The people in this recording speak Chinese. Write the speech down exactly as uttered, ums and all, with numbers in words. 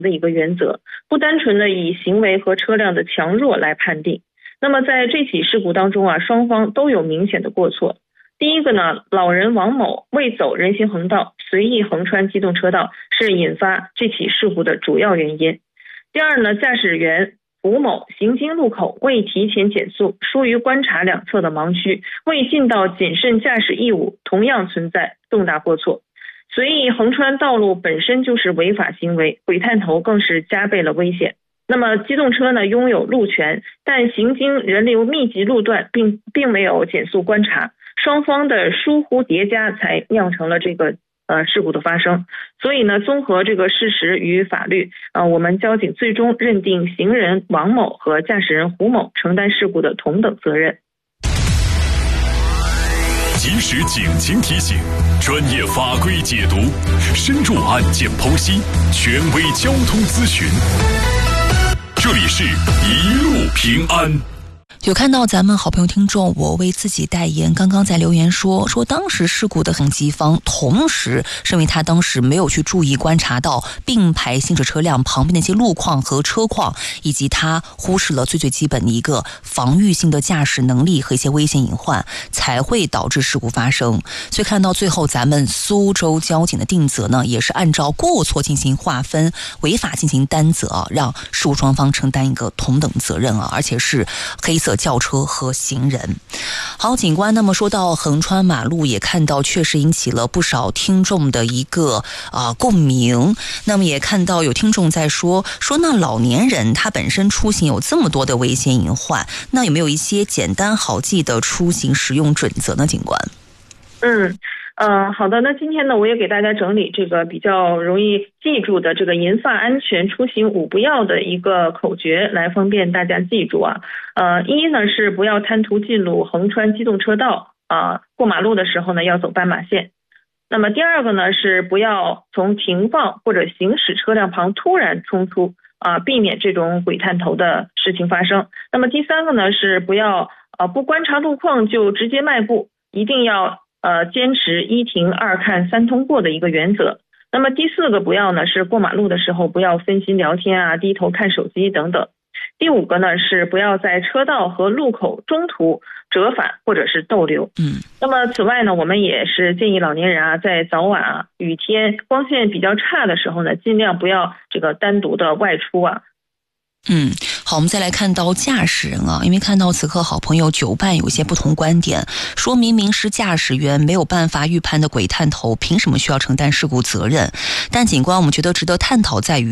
的一个原则，不单纯的以行为和车辆的强弱来判定。那么在这起事故当中啊，双方都有明显的过错。第一个呢，老人王某未走人行横道，随意横穿机动车道，是引发这起事故的主要原因。第二呢，驾驶员胡某行经路口未提前减速，疏于观察两侧的盲区，未尽到谨慎驾驶义务，同样存在重大过错。随意横穿道路本身就是违法行为，鬼探头更是加倍了危险。那么机动车呢拥有路权，但行经人流密集路段并并没有减速观察，双方的疏忽叠加才酿成了这个呃事故的发生。所以呢，综合这个事实与法律，呃，我们交警最终认定行人王某和驾驶人胡某承担事故的同等责任。 及时警情提醒，专业法规解读，深入案件剖析，权威交通咨询。这里是一路平安。 有看到咱们好朋友听众我为自己代言刚刚在留言说说当时事故的痕迹方，同时是因为他当时没有去注意观察到并排行驶车辆旁边的一些路况和车况，以及他忽视了最最基本的一个防御性的驾驶能力和一些危险隐患，才会导致事故发生。所以看到最后咱们苏州交警的定责呢，也是按照过错进行划分，违法进行担责啊，让事故双方承担一个同等责任啊，而且是黑色轿车和行人。好，警官，那么说到横穿马路，也看到确实引起了不少听众的一个啊、呃、共鸣。那么也看到有听众在说说那老年人他本身出行有这么多的危险隐患，那有没有一些简单好记的出行使用准则呢？警官。 嗯。呃，好的，那今天呢，我也给大家整理这个比较容易记住的这个银发安全出行五不要的一个口诀，来方便大家记住啊。呃，一呢是不要贪图近路横穿机动车道啊、呃，过马路的时候呢要走斑马线。那么第二个呢是不要从停放或者行驶车辆旁突然冲出啊、呃，避免这种鬼探头的事情发生。那么第三个呢是不要呃不观察路况就直接迈步，一定要呃，坚持一停二看三通过的一个原则。那么第四个不要呢，是过马路的时候不要分心聊天啊，低头看手机等等。第五个呢，是不要在车道和路口中途折返或者是逗留。 嗯。 那么此外呢，我们也是建议老年人啊，在早晚啊、雨天、光线比较差的时候呢，尽量不要这个单独的外出啊。 嗯，好，我们再来看到驾驶人啊，因为看到此刻好朋友九伴有一些不同观点，说明明是驾驶员没有办法预判的鬼探头，凭什么需要承担事故责任？但警官，我们觉得值得探讨在于